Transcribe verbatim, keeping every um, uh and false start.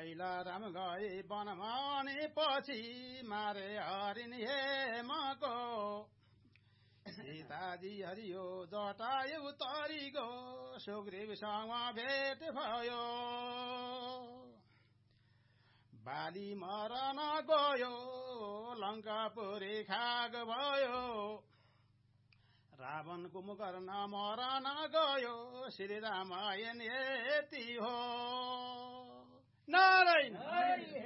पहिला राम गए वनमा अनि पछि मारे हरिण हेमको सीताजी हरियो जटायु तरिगो सुग्रीवसँग भेट भयो बाली मरन गयो लङ्कापुरी खाग भयो रावण कुम्भकर्ण मरन गयो श्री रामायण यति हो नारायण।